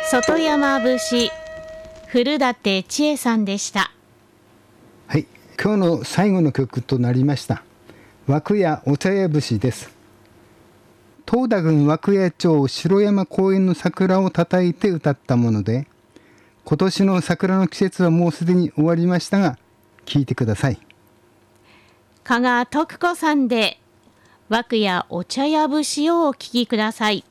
外山節古舘千恵さんでした。 はい、今日の最後の曲となりました。涌谷お茶屋節です。東田郡涌谷町城山公園の桜を叩いて歌ったもので、今年の桜の季節はもうすでに終わりましたが、聴いてください。 加賀徳子さんで涌谷お茶屋節をお聴きください。